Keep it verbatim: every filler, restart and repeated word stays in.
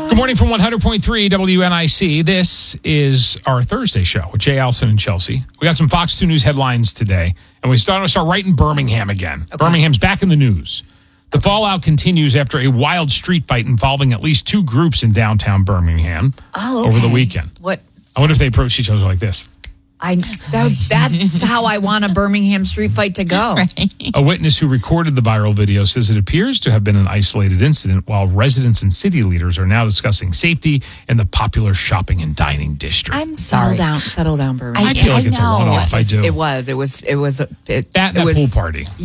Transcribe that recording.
Good morning from one hundred point three W N I C. This is our Thursday show with Jay Allison and Chelsea. We got some Fox two News headlines today, and we start, start right in Birmingham again. Okay. Birmingham's back in the news. The okay. fallout continues after a wild street fight involving at least two groups in downtown Birmingham oh, okay. over the weekend. What? I wonder if they approach each other like this. I that, that's how I want a Birmingham street fight to go. Right. A witness who recorded the viral video says it appears to have been an isolated incident, while residents and city leaders are now discussing safety in the popular shopping and dining district. I'm sorry. Settle down, settle down, Birmingham. I feel like I it's a know. one-off. I do. It was. It was. It was. It, that and it that was, pool party.